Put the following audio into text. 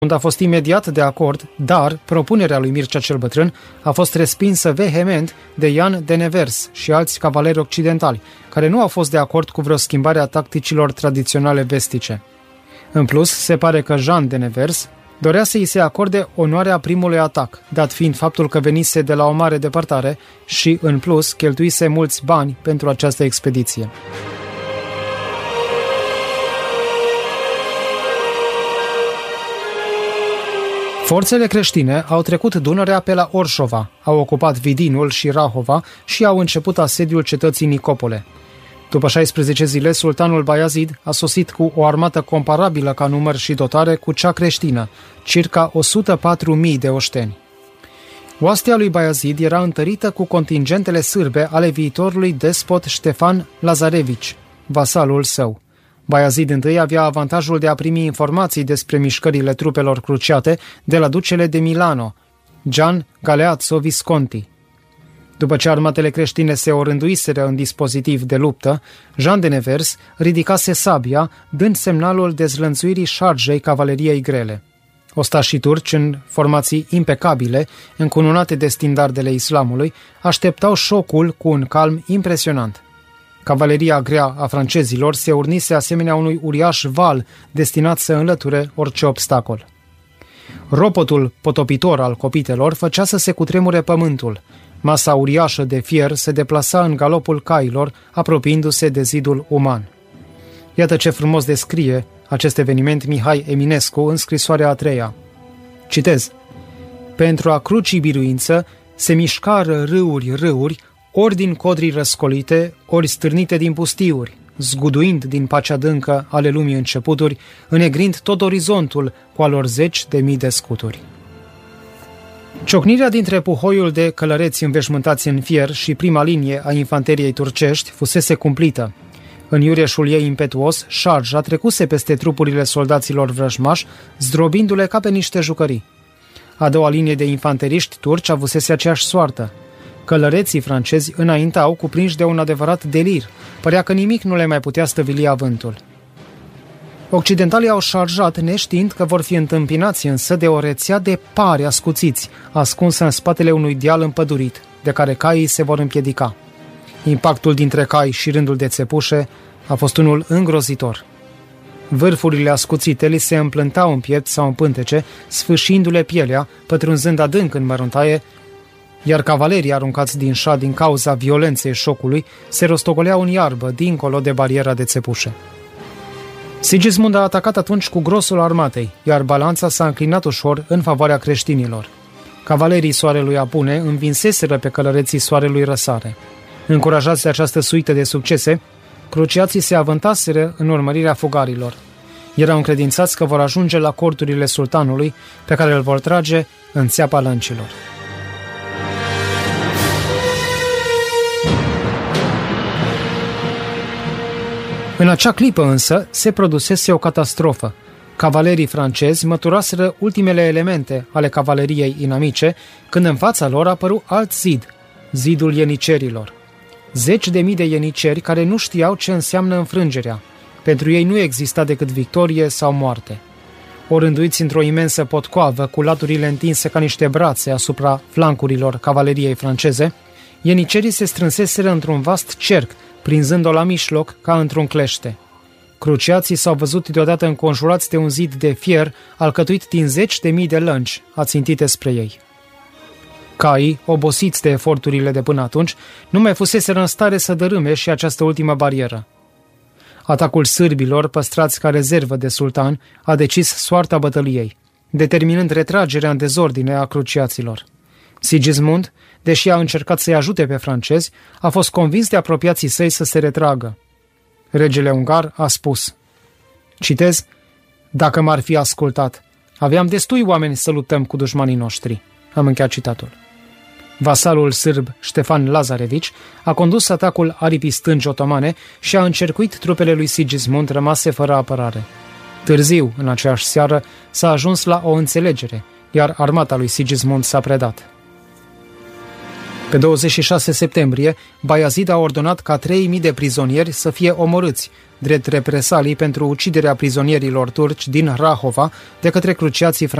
a fost imediat de acord, dar propunerea lui Mircea cel Bătrân a fost respinsă vehement de Jan de Nevers și alți cavaleri occidentali, care nu au fost de acord cu vreo schimbare a tacticilor tradiționale vestice. În plus, se pare că Jan de Nevers dorea să îi se acorde onoarea primului atac, dat fiind faptul că venise de la o mare depărtare și, în plus, cheltuise mulți bani pentru această expediție. Forțele creștine au trecut Dunărea pe la Orșova, au ocupat Vidinul și Rahova și au început asediul cetății Nicopole. După 16 zile, sultanul Bayazid a sosit cu o armată comparabilă ca număr și dotare cu cea creștină, circa 104.000 de oșteni. Oastea lui Bayazid era întărită cu contingentele sârbe ale viitorului despot Ștefan Lazarevici, vasalul său. Bayazid I avea avantajul de a primi informații despre mișcările trupelor cruciate de la ducele de Milano, Gian Galeazzo Visconti. După ce armatele creștine se orânduiseră în dispozitiv de luptă, Jan de Nevers ridicase sabia, dând semnalul dezlănțuirii șargei cavaleriei grele. Ostașii turci, în formații impecabile, încununate de standardele islamului, așteptau șocul cu un calm impresionant. Cavaleria grea a francezilor se urnise asemenea unui uriaș val destinat să înlăture orice obstacol. Ropotul potopitor al copitelor făcea să se cutremure pământul. Masa uriașă de fier se deplasa în galopul cailor, apropiindu-se de zidul uman. Iată ce frumos descrie acest eveniment Mihai Eminescu în scrisoarea a treia. Citez: pentru a crucii biruință se mișcară râuri, ori din codrii răscolite, ori stârnite din pustiuri, zguduind din pacea adâncă ale lumii începuturi, înegrind tot orizontul cu alor 10.000 de scuturi. Ciocnirea dintre puhoiul de călăreți înveșmântați în fier și prima linie a infanteriei turcești fusese cumplită. În iureșul ei impetuos, șarja trecuse peste trupurile soldaților vrăjmași, zdrobindu-le ca pe niște jucării. A doua linie de infanteriști turci avusese aceeași soartă. Călăreții francezi înaintau cuprinși de un adevărat delir. Părea că nimic nu le mai putea stăvili avântul. Occidentalii au șarjat neștiind că vor fi întâmpinați însă de o rețea de pari ascuțiți, ascunsă în spatele unui deal împădurit, de care caii se vor împiedica. Impactul dintre cai și rândul de țepușe a fost unul îngrozitor. Vârfurile ascuțite li se împlântau în piept sau în pântece, sfâșindu-le pielea, pătrunzând adânc în măruntaie, iar cavalerii aruncați din șa din cauza violenței șocului se rostogoleau în iarbă, dincolo de bariera de țepușe. Sigismund a atacat atunci cu grosul armatei, iar balanța s-a înclinat ușor în favoarea creștinilor. Cavalerii soarelui apune învinseseră pe călăreții soarelui răsare. Încurajați de această suită de succese, cruciații se avântaseră în urmărirea fugarilor. Erau încredințați că vor ajunge la corturile sultanului, pe care îl vor trage în țeapa lăncilor. În acea clipă însă se produsese o catastrofă. Cavalerii francezi măturaseră ultimele elemente ale cavaleriei inamice, când în fața lor apăru alt zid, zidul ienicerilor. 10.000 de ieniceri care nu știau ce înseamnă înfrângerea. Pentru ei nu exista decât victorie sau moarte. Orânduiți într-o imensă potcoavă, cu laturile întinse ca niște brațe asupra flancurilor cavaleriei franceze, ienicerii se strânseseră într-un vast cerc, prinzând-o la mijloc ca într-un clește. Cruciații s-au văzut deodată înconjurați de un zid de fier alcătuit din 10.000 de lănci ațintite spre ei. Caii, obosiți de eforturile de până atunci, nu mai fuseseră în stare să dărâme și această ultimă barieră. Atacul sârbilor, păstrați ca rezervă de sultan, a decis soarta bătăliei, determinând retragerea în dezordine a cruciaților. Sigismund, deși a încercat să-i ajute pe francezi, a fost convins de apropiații săi să se retragă. Regele ungar a spus, citez: dacă m-ar fi ascultat, aveam destui oameni să luptăm cu dușmanii noștri. Am încheiat citatul. Vasalul sârb Ștefan Lazarevici a condus atacul aripii stângi otomane și a încercuit trupele lui Sigismund rămase fără apărare. Târziu, în aceeași seară, s-a ajuns la o înțelegere, iar armata lui Sigismund s-a predat. Pe 26 septembrie, Bayazid a ordonat ca 3.000 de prizonieri să fie omorâți, drept represalii pentru uciderea prizonierilor turci din Rahova de către cruciații